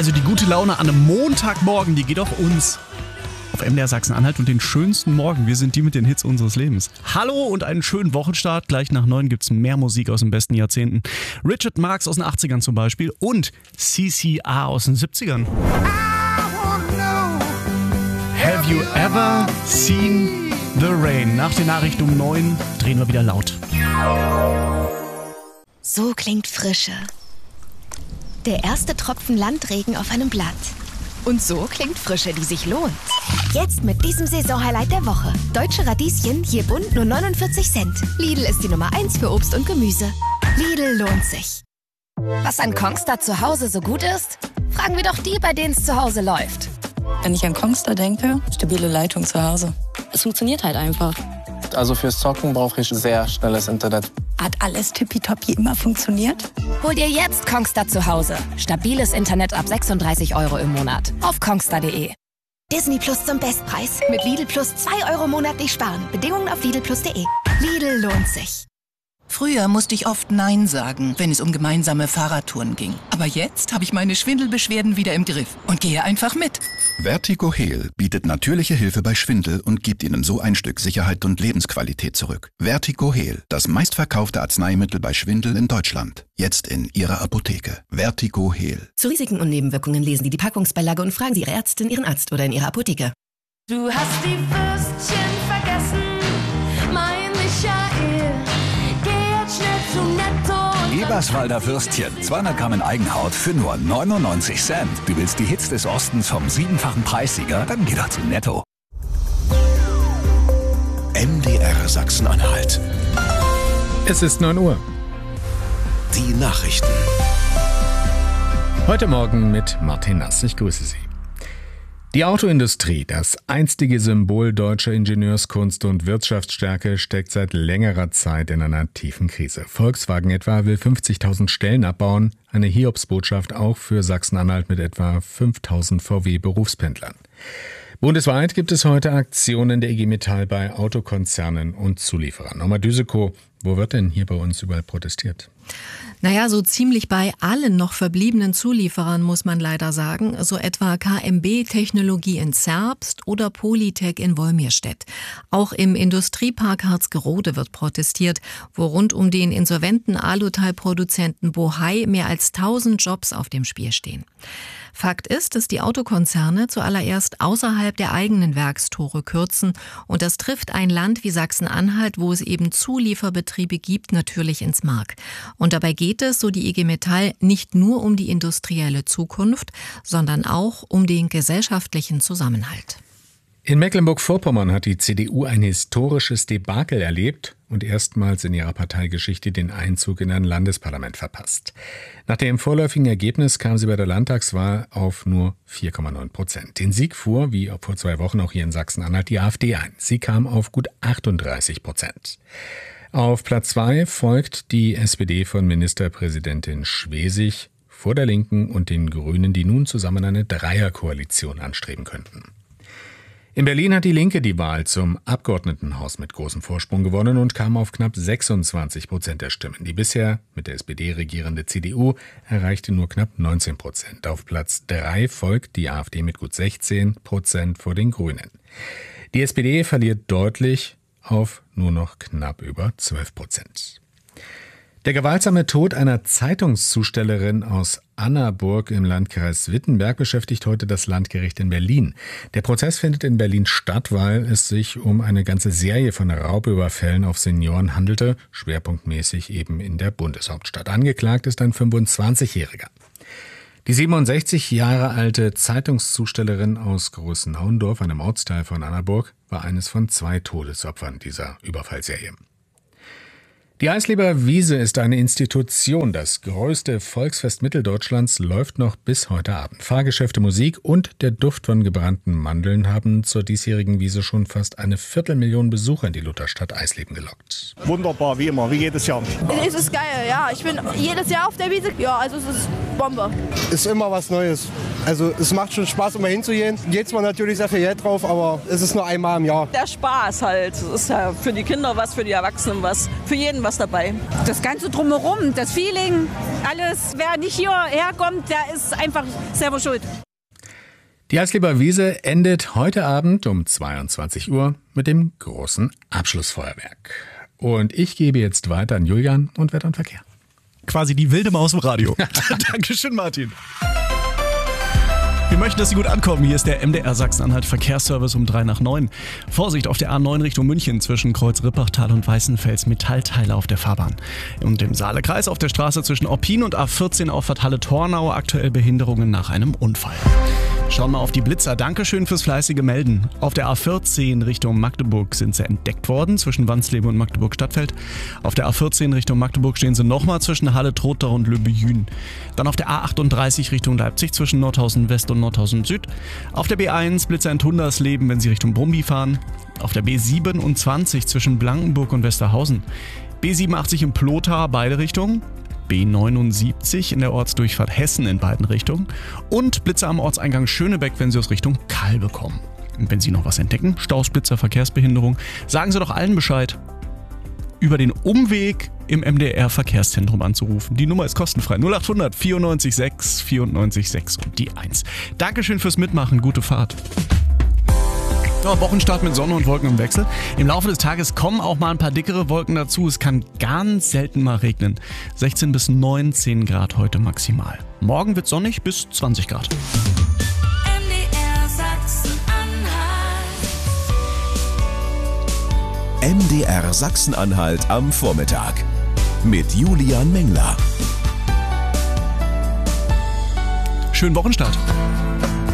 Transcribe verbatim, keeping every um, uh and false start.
Also die gute Laune an einem Montagmorgen, die geht auf uns. Auf M D R Sachsen-Anhalt und den schönsten Morgen. Wir sind die mit den Hits unseres Lebens. Hallo und einen schönen Wochenstart. Gleich nach neun gibt's mehr Musik aus den besten Jahrzehnten. Richard Marx aus den achtzigern zum Beispiel und C C R aus den siebzigern. Have you ever seen the rain? Nach den Nachrichten um neun drehen wir wieder laut. So klingt Frische. Der erste Tropfen Landregen auf einem Blatt. Und so klingt Frische, die sich lohnt. Jetzt mit diesem Saisonhighlight der Woche. Deutsche Radieschen, je bunt nur neunundvierzig Cent. Lidl ist die Nummer eins für Obst und Gemüse. Lidl lohnt sich. Was an Kongstar zu Hause so gut ist? Fragen wir doch die, bei denen es zu Hause läuft. Wenn ich an Kongstar denke, stabile Leitung zu Hause. Es funktioniert halt einfach. Also fürs Zocken brauche ich sehr schnelles Internet. Hat alles tippitoppi immer funktioniert? Hol dir jetzt Kongstar zu Hause. Stabiles Internet ab sechsunddreißig Euro im Monat. Auf kongstar punkt de. Disney Plus zum Bestpreis. Mit Lidl Plus zwei Euro monatlich sparen. Bedingungen auf lidl plus punkt de. Lidl lohnt sich. Früher musste ich oft Nein sagen, wenn es um gemeinsame Fahrradtouren ging. Aber jetzt habe ich meine Schwindelbeschwerden wieder im Griff und gehe einfach mit. Vertigo Heal bietet natürliche Hilfe bei Schwindel und gibt Ihnen so ein Stück Sicherheit und Lebensqualität zurück. Vertigo Heal, das meistverkaufte Arzneimittel bei Schwindel in Deutschland. Jetzt in Ihrer Apotheke. Vertigo Heal. Zu Risiken und Nebenwirkungen lesen Sie die Packungsbeilage und fragen Sie Ihre Ärztin, Ihren Arzt oder in Ihrer Apotheke. Du hast die Würstchen vergessen, mein Michael. Eberswalder Würstchen, zweihundert Gramm in Eigenhaut für nur neunundneunzig Cent. Du willst die Hits des Ostens vom siebenfachen Preissieger? Dann geh doch zu Netto. M D R Sachsen-Anhalt. Es ist neun Uhr. Die Nachrichten. Heute Morgen mit Martin Nass. Ich grüße Sie. Die Autoindustrie, das einstige Symbol deutscher Ingenieurskunst und Wirtschaftsstärke, steckt seit längerer Zeit in einer tiefen Krise. Volkswagen etwa will fünfzigtausend Stellen abbauen, eine Hiobsbotschaft auch für Sachsen-Anhalt mit etwa fünftausend V W-Berufspendlern. Bundesweit gibt es heute Aktionen der I G Metall bei Autokonzernen und Zulieferern. Norma Düsekow, wo wird denn hier bei uns überall protestiert? Naja, so ziemlich bei allen noch verbliebenen Zulieferern, muss man leider sagen. So etwa K M B Technologie in Zerbst oder Polytech in Wolmirstedt. Auch im Industriepark Harzgerode wird protestiert, wo rund um den insolventen Aluteilproduzenten Bohai mehr als tausend Jobs auf dem Spiel stehen. Fakt ist, dass die Autokonzerne zuallererst außerhalb der eigenen Werkstore kürzen. Und das trifft ein Land wie Sachsen-Anhalt, wo es eben Zulieferbetriebe gibt, natürlich ins Mark. Und dabei geht es, so die I G Metall, nicht nur um die industrielle Zukunft, sondern auch um den gesellschaftlichen Zusammenhalt. In Mecklenburg-Vorpommern hat die C D U ein historisches Debakel erlebt und erstmals in ihrer Parteigeschichte den Einzug in ein Landesparlament verpasst. Nach dem vorläufigen Ergebnis kam sie bei der Landtagswahl auf nur vier Komma neun Prozent. Den Sieg fuhr, wie vor zwei Wochen auch hier in Sachsen-Anhalt, die AfD ein. Sie kam auf gut achtunddreißig Prozent. Auf Platz zwei folgt die S P D von Ministerpräsidentin Schwesig vor der Linken und den Grünen, die nun zusammen eine Dreierkoalition anstreben könnten. In Berlin hat die Linke die Wahl zum Abgeordnetenhaus mit großem Vorsprung gewonnen und kam auf knapp sechsundzwanzig Prozent der Stimmen. Die bisher mit der S P D regierende C D U erreichte nur knapp neunzehn Prozent. Auf Platz drei folgt die AfD mit gut sechzehn Prozent vor den Grünen. Die S P D verliert deutlich auf nur noch knapp über zwölf Prozent. Der gewaltsame Tod einer Zeitungszustellerin aus Annaburg im Landkreis Wittenberg beschäftigt heute das Landgericht in Berlin. Der Prozess findet in Berlin statt, weil es sich um eine ganze Serie von Raubüberfällen auf Senioren handelte, schwerpunktmäßig eben in der Bundeshauptstadt. Angeklagt ist ein fünfundzwanzigjähriger. Die siebenundsechzig Jahre alte Zeitungszustellerin aus Großenhaundorf, einem Ortsteil von Annaburg, war eines von zwei Todesopfern dieser Überfallserie. Die Eisleber Wiese ist eine Institution. Das größte Volksfest Mitteldeutschlands läuft noch bis heute Abend. Fahrgeschäfte, Musik und der Duft von gebrannten Mandeln haben zur diesjährigen Wiese schon fast eine Viertelmillion Besucher in die Lutherstadt Eisleben gelockt. Wunderbar, wie immer, wie jedes Jahr. Es ist geil, ja. Ich bin jedes Jahr auf der Wiese. Ja, also es ist Bombe. Ist immer was Neues. Also es macht schon Spaß, immer hinzugehen. Geht zwar natürlich sehr viel Geld drauf, aber es ist nur einmal im Jahr. Der Spaß halt. Es ist ja für die Kinder was, für die Erwachsenen was, für jeden was dabei. Das Ganze drumherum, das Feeling, alles. Wer nicht hierher kommt, der ist einfach selber schuld. Die Eislieber Wiese endet heute Abend um zweiundzwanzig Uhr mit dem großen Abschlussfeuerwerk. Und ich gebe jetzt weiter an Julian und Wetter und Verkehr. Quasi die wilde Maus im Radio. Dankeschön, Martin. Wir möchten, dass Sie gut ankommen. Hier ist der M D R Sachsen-Anhalt Verkehrsservice um drei nach neun. Vorsicht auf der A neun Richtung München zwischen Kreuz Rippachtal und Weißenfels. Metallteile auf der Fahrbahn. Und im Saalekreis auf der Straße zwischen Orpin und A vierzehn Auffahrt Halle-Tornau aktuell Behinderungen nach einem Unfall. Schauen wir auf die Blitzer. Dankeschön fürs fleißige Melden. Auf der A vierzehn Richtung Magdeburg sind sie entdeckt worden, zwischen Wansleben und Magdeburg-Stadtfeld. Auf der A vierzehn Richtung Magdeburg stehen sie nochmal zwischen Halle-Trottow und Löbejün. Dann auf der A achtunddreißig Richtung Leipzig zwischen Nordhausen West und Nordhausen Süd. Auf der B eins Blitzer in Tundersleben, wenn Sie Richtung Brumby fahren. Auf der B siebenundzwanzig zwischen Blankenburg und Westerhausen. B siebenundachtzig in Plotha, beide Richtungen. B neunundsiebzig in der Ortsdurchfahrt Hessen in beiden Richtungen und Blitzer am Ortseingang Schönebeck, wenn Sie aus Richtung Kalbe kommen. Und wenn Sie noch was entdecken, Staus, Blitzer, Verkehrsbehinderung, sagen Sie doch allen Bescheid. Über den Umweg im M D R Verkehrszentrum anzurufen. Die Nummer ist kostenfrei. null achthundert vierundneunzig sechs vierundneunzig sechs und die eins. Dankeschön fürs Mitmachen. Gute Fahrt. Ja, Wochenstart mit Sonne und Wolken im Wechsel. Im Laufe des Tages kommen auch mal ein paar dickere Wolken dazu. Es kann ganz selten mal regnen. sechzehn bis neunzehn Grad heute maximal. Morgen wird sonnig bis zwanzig Grad. M D R Sachsen-Anhalt. M D R Sachsen-Anhalt am Vormittag mit Julian Mengler. Schönen Wochenstart.